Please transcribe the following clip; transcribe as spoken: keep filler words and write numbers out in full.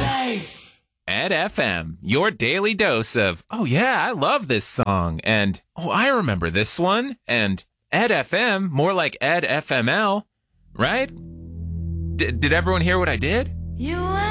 life. Ed F M, your daily dose of, oh yeah, I love this song, and oh, I remember this one, and Ed F M, more like Ed F M L, right? D- did everyone hear what I did? You